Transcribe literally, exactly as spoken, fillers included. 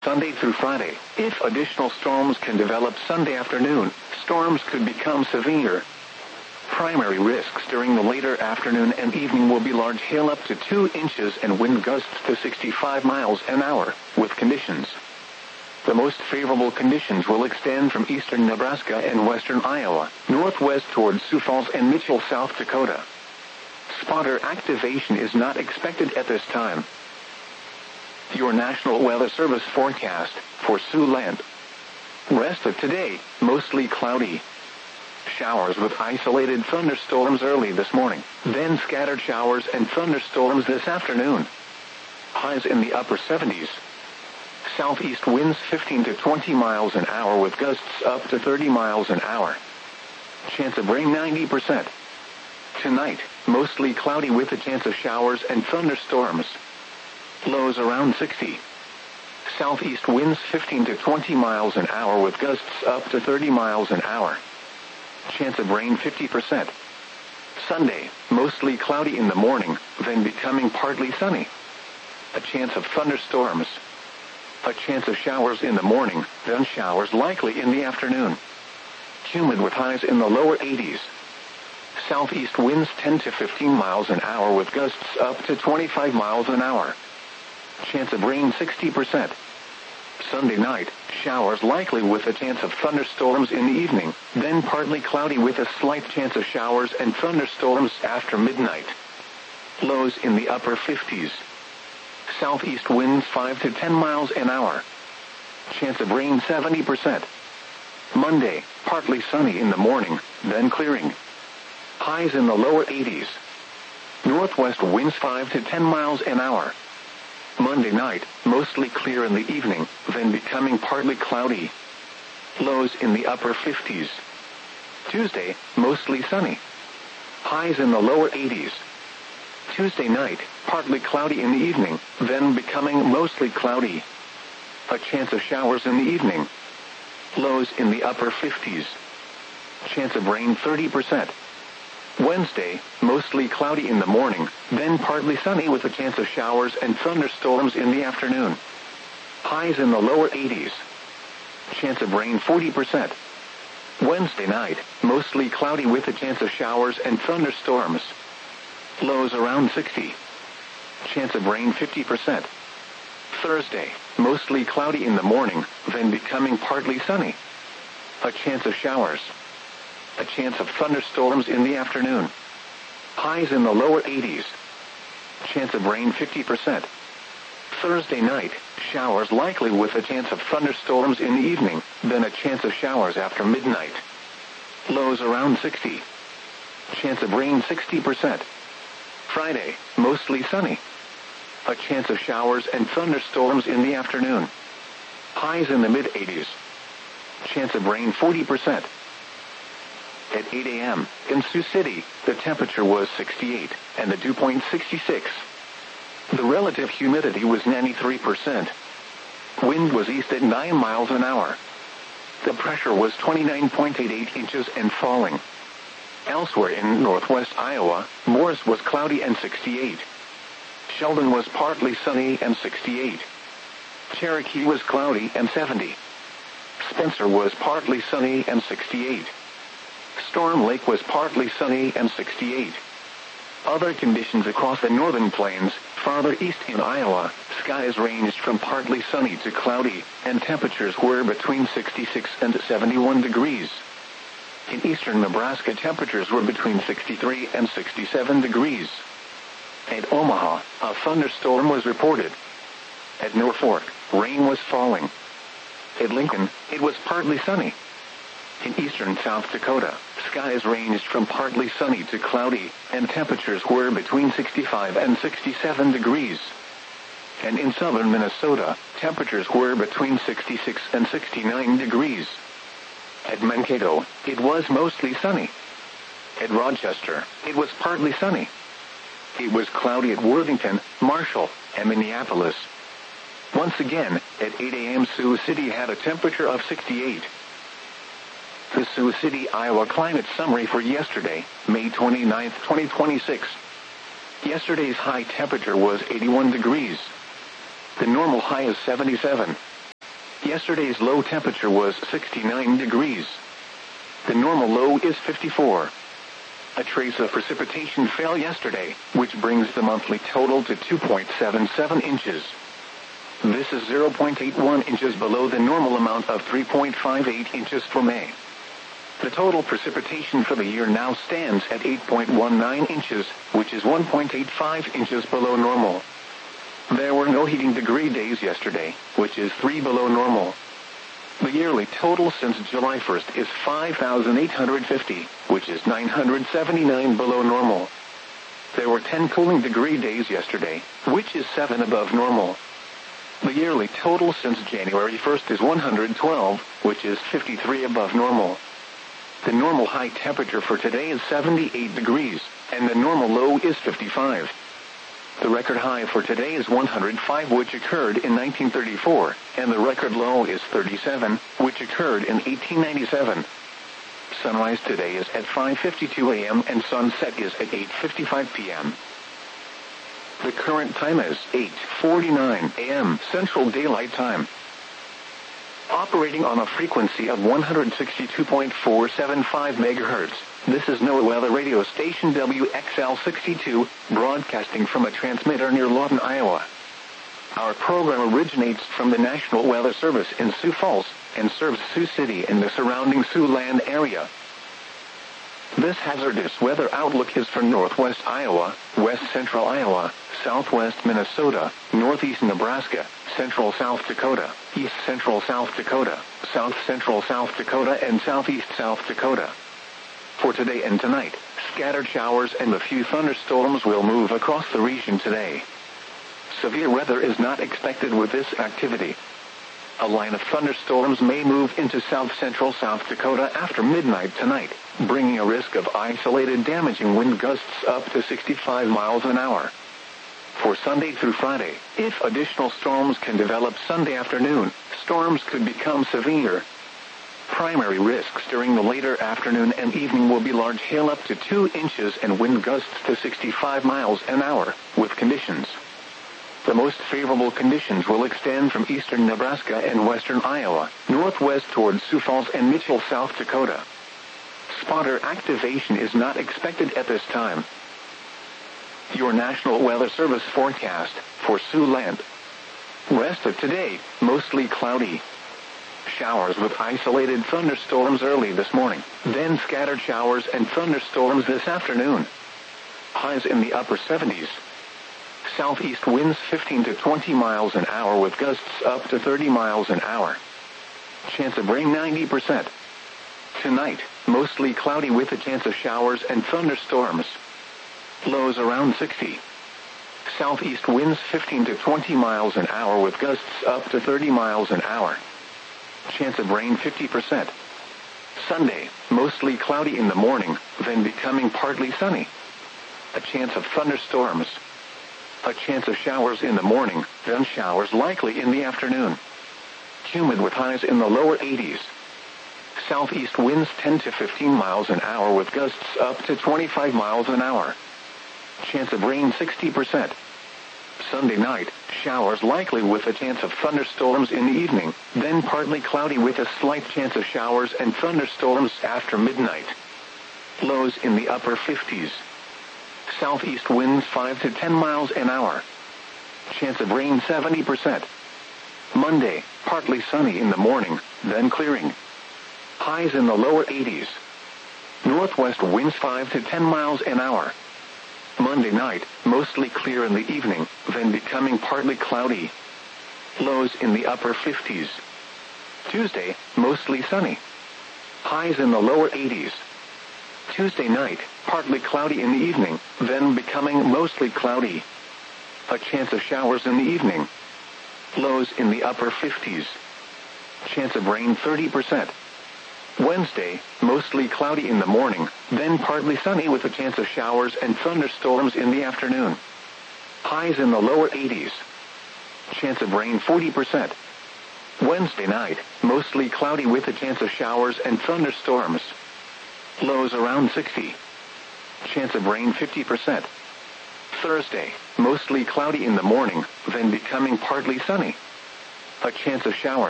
Sunday through Friday. If additional storms can develop Sunday afternoon, storms could become severe. Primary risks during the later afternoon and evening will be large hail up to two inches and wind gusts to sixty-five miles an hour, with conditions. The most favorable conditions will extend from eastern Nebraska and western Iowa, northwest towards Sioux Falls and Mitchell, South Dakota. Spotter activation is not expected at this time. Your National Weather Service forecast for Siouxland. Rest of today, mostly cloudy. Showers with isolated thunderstorms early this morning, then scattered showers and thunderstorms this afternoon. Highs in the upper seventies. Southeast winds fifteen to twenty miles an hour with gusts up to thirty miles an hour. Chance of rain ninety percent. Tonight, mostly cloudy with a chance of showers and thunderstorms. Lows around sixty. Southeast winds fifteen to twenty miles an hour with gusts up to thirty miles an hour. Chance of rain fifty percent. Sunday, mostly cloudy in the morning, then becoming partly sunny. A chance of thunderstorms. A chance of showers in the morning, then showers likely in the afternoon. Humid with highs in the lower eighties. Southeast winds ten to fifteen miles an hour with gusts up to twenty-five miles an hour. Chance of rain sixty percent. Sunday night, showers likely with a chance of thunderstorms in the evening, then partly cloudy with a slight chance of showers and thunderstorms after midnight. Lows in the upper fifties. Southeast winds five to ten miles an hour. Chance of rain seventy percent. Monday, partly sunny in the morning, then clearing. Highs in the lower eighties. Northwest winds five to ten miles an hour. Monday night, mostly clear in the evening, then becoming partly cloudy. Lows in the upper fifties. Tuesday, mostly sunny. Highs in the lower eighties. Tuesday night, partly cloudy in the evening, then becoming mostly cloudy. A chance of showers in the evening. Lows in the upper fifties. Chance of rain thirty percent. Wednesday, mostly cloudy in the morning, then partly sunny with a chance of showers and thunderstorms in the afternoon. Highs in the lower eighties. Chance of rain forty percent. Wednesday night, mostly cloudy with a chance of showers and thunderstorms. Lows around sixty. Chance of rain fifty percent. Thursday, mostly cloudy in the morning, then becoming partly sunny. A chance of showers. A chance of thunderstorms in the afternoon. Highs in the lower eighties. Chance of rain fifty percent. Thursday night, showers likely with a chance of thunderstorms in the evening, then a chance of showers after midnight. Lows around sixty. Chance of rain sixty percent. Friday, mostly sunny. A chance of showers and thunderstorms in the afternoon. Highs in the mid eighties. Chance of rain forty percent. At eight a m in Sioux City, the temperature was sixty-eight, and the dew point sixty-six. The relative humidity was ninety-three percent. Wind was east at nine miles an hour. The pressure was twenty-nine point eight eight inches and falling. Elsewhere in northwest Iowa, Morris was cloudy and sixty-eight. Sheldon was partly sunny and sixty-eight. Cherokee was cloudy and seventy. Spencer was partly sunny and sixty-eight. Storm Lake was partly sunny and sixty-eight. Other conditions across the northern plains, farther east in Iowa, skies ranged from partly sunny to cloudy, and temperatures were between sixty-six and seventy-one degrees. In eastern Nebraska, temperatures were between sixty-three and sixty-seven degrees. At Omaha, a thunderstorm was reported. At Norfolk, rain was falling. At Lincoln, it was partly sunny. In eastern South Dakota, skies ranged from partly sunny to cloudy, and temperatures were between sixty-five and sixty-seven degrees. And in southern Minnesota, temperatures were between sixty-six and sixty-nine degrees. At Mankato, it was mostly sunny. At Rochester, it was partly sunny. It was cloudy at Worthington, Marshall, and Minneapolis. Once again, at eight a m Sioux City had a temperature of sixty-eight. The Sioux City, Iowa climate summary for yesterday, May twenty-ninth, twenty twenty-six. Yesterday's high temperature was eighty-one degrees. The normal high is seventy-seven. Yesterday's low temperature was sixty-nine degrees. The normal low is fifty-four. A trace of precipitation fell yesterday, which brings the monthly total to two point seven seven inches. This is zero point eight one inches below the normal amount of three point five eight inches for May. The total precipitation for the year now stands at eight point one nine inches, which is one point eight five inches below normal. There were no heating degree days yesterday, which is three below normal. The yearly total since July first is five thousand eight hundred fifty, which is nine hundred seventy-nine below normal. There were ten cooling degree days yesterday, which is seven above normal. The yearly total since January first is one hundred twelve, which is fifty-three above normal. The normal high temperature for today is seventy-eight degrees, and the normal low is fifty-five. The record high for today is one hundred five, which occurred in nineteen thirty-four, and the record low is thirty-seven, which occurred in eighteen ninety-seven. Sunrise today is at five fifty-two a m and sunset is at eight fifty-five p m The current time is eight forty-nine a m Central Daylight Time. Operating on a frequency of one hundred sixty-two point four seven five megahertz, this is NOAA Weather Radio Station W X L sixty-two, broadcasting from a transmitter near Lawton, Iowa. Our program originates from the National Weather Service in Sioux Falls, and serves Sioux City and the surrounding Siouxland area. This hazardous weather outlook is for northwest Iowa, west central Iowa, southwest Minnesota, northeast Nebraska, central South Dakota, east central South Dakota, south central South Dakota, and southeast South Dakota. For today and tonight, scattered showers and a few thunderstorms will move across the region today. Severe weather is not expected with this activity. A line of thunderstorms may move into south-central South Dakota after midnight tonight, bringing a risk of isolated damaging wind gusts up to sixty-five miles an hour. For Sunday through Friday, if additional storms can develop Sunday afternoon, storms could become severe. Primary risks during the later afternoon and evening will be large hail up to two inches and wind gusts to sixty-five miles an hour, with conditions. The most favorable conditions will extend from eastern Nebraska and western Iowa, northwest towards Sioux Falls and Mitchell, South Dakota. Spotter activation is not expected at this time. Your National Weather Service forecast for Siouxland. Rest of today, mostly cloudy. Showers with isolated thunderstorms early this morning, then scattered showers and thunderstorms this afternoon. Highs in the upper seventies. Southeast winds fifteen to twenty miles an hour with gusts up to thirty miles an hour. Chance of rain ninety percent. Tonight, mostly cloudy with a chance of showers and thunderstorms. Lows around sixty. Southeast winds fifteen to twenty miles an hour with gusts up to thirty miles an hour. Chance of rain fifty percent. Sunday, mostly cloudy in the morning, then becoming partly sunny. A chance of thunderstorms. A chance of showers in the morning, then showers likely in the afternoon. Humid with highs in the lower eighties. Southeast winds ten to fifteen miles an hour with gusts up to twenty-five miles an hour. Chance of rain sixty percent. Sunday night, showers likely with a chance of thunderstorms in the evening, then partly cloudy with a slight chance of showers and thunderstorms after midnight. Lows in the upper fifties. Southeast winds five to ten miles an hour. Chance of rain seventy percent. Monday, partly sunny in the morning, then clearing. Highs in the lower eighties. Northwest winds five to ten miles an hour. Monday night, mostly clear in the evening, then becoming partly cloudy. Lows in the upper fifties. Tuesday, mostly sunny. Highs in the lower eighties. Tuesday night, partly cloudy in the evening, then becoming mostly cloudy. A chance of showers in the evening. Lows in the upper fifties. Chance of rain thirty percent. Wednesday, mostly cloudy in the morning, then partly sunny with a chance of showers and thunderstorms in the afternoon. Highs in the lower eighties. Chance of rain forty percent. Wednesday night, mostly cloudy with a chance of showers and thunderstorms. Lows around sixty. Chance of rain fifty percent. Thursday, mostly cloudy in the morning, then becoming partly sunny. A chance of showers.